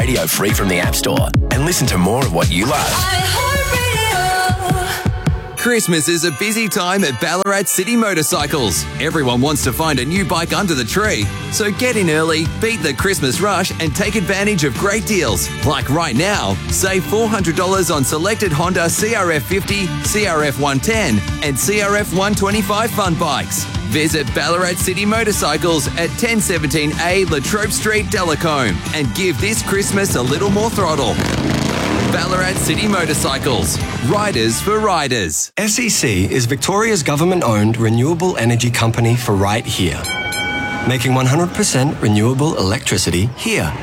iHeartRadio free from the App Store and listen to more of what you love. Christmas is a busy time at Ballarat City Motorcycles. Everyone wants to find a new bike under the tree. So get in early, beat the Christmas rush and take advantage of great deals. Like right now, save $400 on selected Honda CRF 50, CRF 110 and CRF 125 fun bikes. Visit Ballarat City Motorcycles at 1017A Latrobe Street, Delacombe and give this Christmas a little more throttle. Ballarat City Motorcycles. Riders for riders. SEC is Victoria's government-owned renewable energy company for right here. Making 100% renewable electricity here.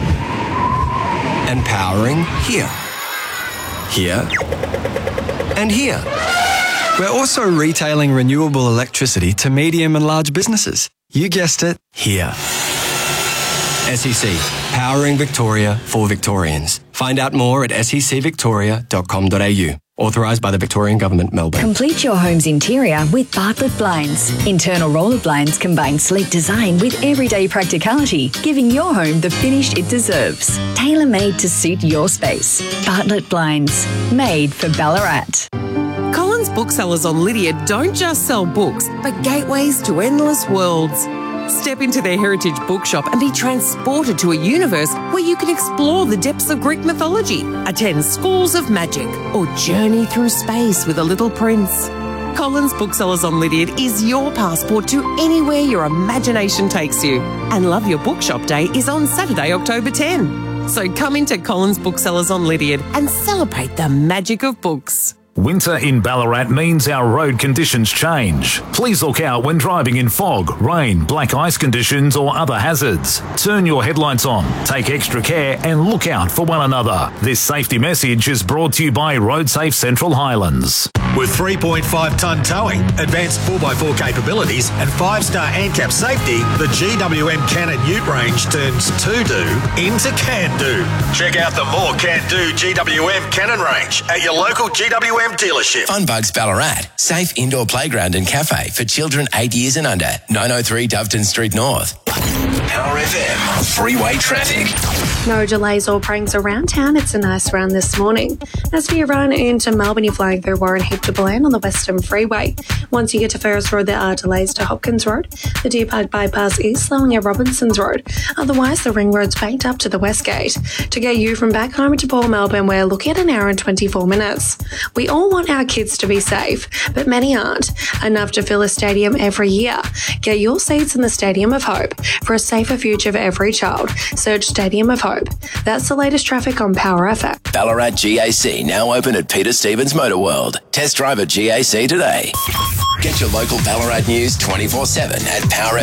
And powering here. Here. And here. We're also retailing renewable electricity to medium and large businesses. You guessed it, here. SEC, powering Victoria for Victorians. Find out more at secvictoria.com.au. Authorised by the Victorian Government, Melbourne. Complete your home's interior with Bartlett Blinds. Internal roller blinds combine sleek design with everyday practicality, giving your home the finish it deserves. Tailor-made to suit your space. Bartlett Blinds. Made for Ballarat. Collins Booksellers on Lydia don't just sell books, but gateways to endless worlds. Step into their heritage bookshop and be transported to a universe where you can explore the depths of Greek mythology, attend schools of magic, or journey through space with a little prince. Collins Booksellers on Lydiard is your passport to anywhere your imagination takes you. And Love Your Bookshop Day is on Saturday, October 10. So come into Collins Booksellers on Lydiard and celebrate the magic of books. Winter in Ballarat means our road conditions change. Please look out when driving in fog, rain, black ice conditions or other hazards. Turn your headlights on, take extra care and look out for one another. This safety message is brought to you by RoadSafe Central Highlands. With 3.5-tonne towing, advanced 4x4 capabilities and 5-star ANCAP safety, the GWM Cannon Ute range turns to-do into can-do. Check out the more can-do GWM Cannon range at your local GWM dealership. Funbugs Ballarat. Safe indoor playground and cafe for children 8 years and under. 903 Doveton Street North. Power FM. Freeway traffic. No delays or pranks around town. It's a nice run this morning. As for your run into Melbourne, you're flying through Warren Heap to Belen on the Western Freeway. Once you get to Ferris Road, there are delays to Hopkins Road. The Deer Park bypass is slowing at Robinsons Road. Otherwise, the ring road's banked up to the West Gate. To get you from back home to Port Melbourne, we're looking at an hour and 24 minutes. We all want our kids to be safe, but many aren't. Enough to fill a stadium every year. Get your seats in the Stadium of Hope for a safer future for every child. Search Stadium of Hope. That's the latest traffic on Power FM. Ballarat GAC now open at Peter Stevens Motor World. Test drive at GAC today. Get your local Ballarat news 24/7 at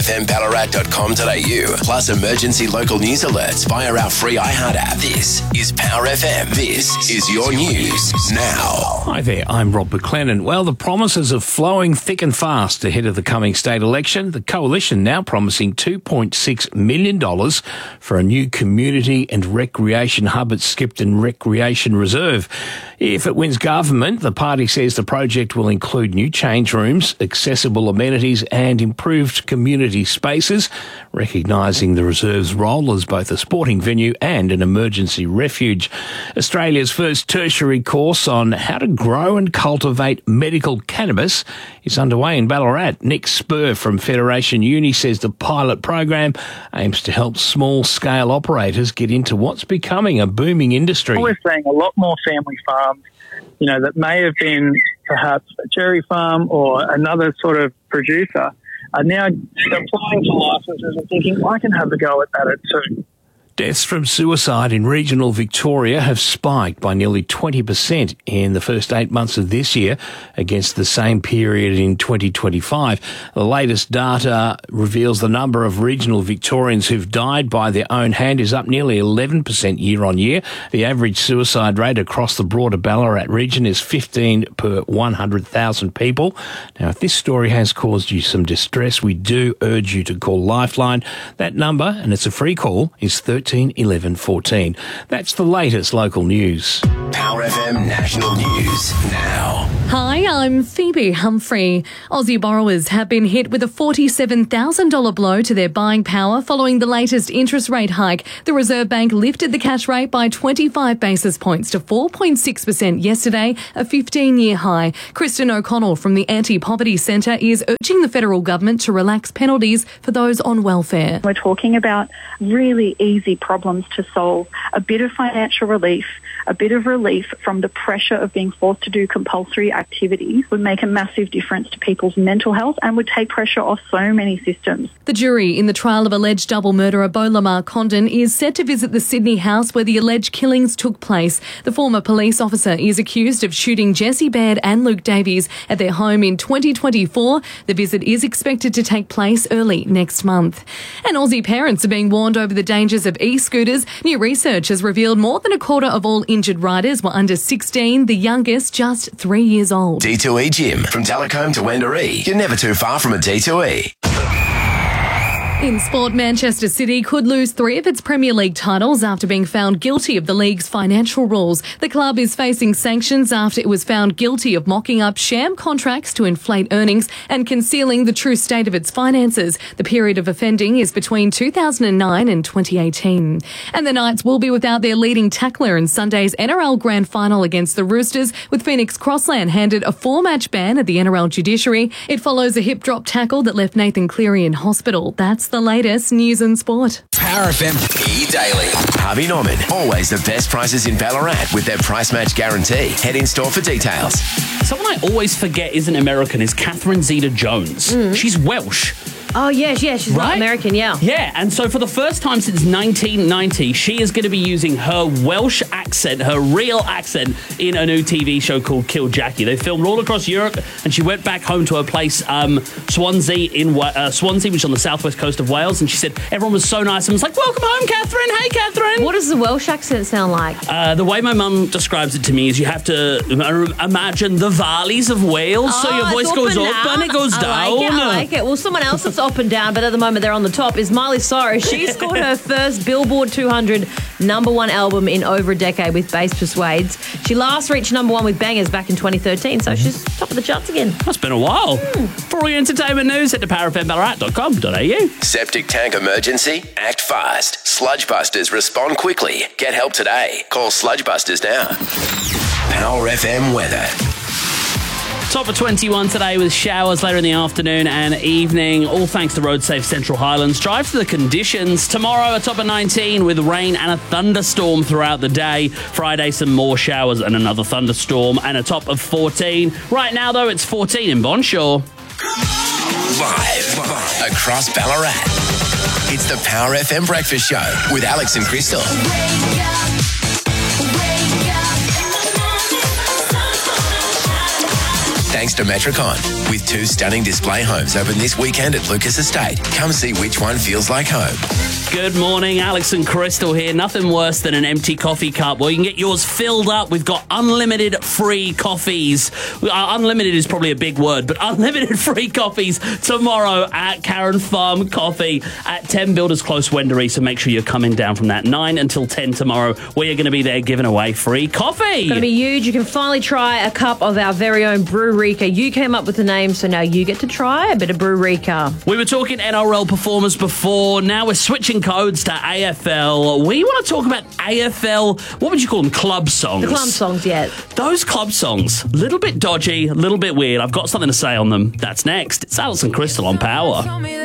powerfmballarat.com.au. Plus emergency local news alerts via our free iHeart app. This is Power FM. This is your news now. Hi there, I'm Rob McLennan. Well, the promises are flowing thick and fast ahead of the coming state election. The Coalition now promising $2.6 million for a new community and recreation hub at Skipton Recreation Reserve. If it wins government, the party says the project will include new change rooms, accessible amenities and improved community spaces, recognising the reserve's role as both a sporting venue and an emergency refuge. Australia's first tertiary course on how to grow and cultivate medical cannabis is underway in Ballarat. Nick Spur from Federation Uni says the pilot program aims to help small-scale operators get into what's becoming a booming industry. We're seeing a lot more family farms, that may have been perhaps a cherry farm or another sort of producer, are now applying for licenses and thinking, I can have a go at that too. Deaths from suicide in regional Victoria have spiked by nearly 20% in the first 8 months of this year against the same period in 2025. The latest data reveals the number of regional Victorians who've died by their own hand is up nearly 11% year on year. The average suicide rate across the broader Ballarat region is 15 per 100,000 people. Now, if this story has caused you some distress, we do urge you to call Lifeline. That number, and it's a free call, is 13 11 14. That's the latest local news. Power FM National News now. Hi, I'm Phoebe Humphrey. Aussie borrowers have been hit with a $47,000 blow to their buying power following the latest interest rate hike. The Reserve Bank lifted the cash rate by 25 basis points to 4.6% yesterday, a 15-year high. Kristen O'Connell from the Anti-Poverty Centre is urging the federal government to relax penalties for those on welfare. We're talking about really easy problems to solve, a bit of financial relief, a bit of relief from the pressure of being forced to do compulsory activities would make a massive difference to people's mental health and would take pressure off so many systems. The jury in the trial of alleged double murderer Beau Lamar Condon is set to visit the Sydney house where the alleged killings took place. The former police officer is accused of shooting Jesse Baird and Luke Davies at their home in 2024. The visit is expected to take place early next month. And Aussie parents are being warned over the dangers of e-scooters. New research has revealed more than a quarter of all injured riders were under 16, the youngest just 3 years old. D2E Gym. From Telecombe to Wendouree, you're never too far from a D2E. In sport, Manchester City could lose 3 of its Premier League titles after being found guilty of the league's financial rules. The club is facing sanctions after it was found guilty of mocking up sham contracts to inflate earnings and concealing the true state of its finances. The period of offending is between 2009 and 2018. And the Knights will be without their leading tackler in Sunday's NRL Grand Final against the Roosters, with Phoenix Crossland handed a 4-match ban at the NRL judiciary. It follows a hip drop tackle that left Nathan Cleary in hospital. That's the latest news and sport. Power FM E-Daily. Harvey Norman. Always the best prices in Ballarat with their price match guarantee. Head in store for details. Someone I always forget isn't American is Catherine Zeta-Jones. She's Welsh. Oh, yes, she's not American, yeah. Yeah, and so for the first time since 1990, she is going to be using her Welsh accent, her real accent, in a new TV show called Kill Jackie. They filmed all across Europe, and she went back home to her place, Swansea, which is on the southwest coast of Wales, and she said everyone was so nice and was like, welcome home, Catherine. Hey, Catherine. What does the Welsh accent sound like? The way my mum describes it to me is you have to imagine the valleys of Wales, so your voice goes up and it goes down. I like it. Well, someone else that's up and down, but at the moment they're on the top, is Miley Cyrus. She scored her first Billboard 200 #1 album in over a decade with Bass Persuades. She last reached #1 with Bangers back in 2013, so she's top of the charts again. That's been a while. For all your entertainment news, head to powerfmballarat.com.au. Septic tank emergency? Act fast. Sludge Busters respond quickly. Get help today. Call Sludge Busters now. Power FM weather. Top of 21 today with showers later in the afternoon and evening, all thanks to RoadSafe Central Highlands. Drive to the conditions. Tomorrow, a top of 19 with rain and a thunderstorm throughout the day. Friday, some more showers and another thunderstorm, and a top of 14. Right now, though, it's 14 in Bonshaw. Live across Ballarat. It's the Power FM Breakfast Show with Alex and Crystal. Thanks to Metricon. With 2 stunning display homes open this weekend at Lucas Estate. Come see which one feels like home. Good morning, Alex and Crystal here. Nothing worse than an empty coffee cup. Well, you can get yours filled up. We've got unlimited free coffees. Unlimited is probably a big word, but unlimited free coffees tomorrow at Karen Farm Coffee at 10 Builders Close, Wendouree. So make sure you're coming down from that 9 until 10 tomorrow, where you're going to be there giving away free coffee. It's going to be huge. You can finally try a cup of our very own Brew-Rika. You came up with the name, so now you get to try a bit of Brew-Rika. We were talking NRL performers before. Now we're switching codes to AFL. We want to talk about AFL, what would you call them, club songs? The club songs, yeah. Those club songs, a little bit dodgy, a little bit weird. I've got something to say on them. That's next. It's Alice and Crystal on Power.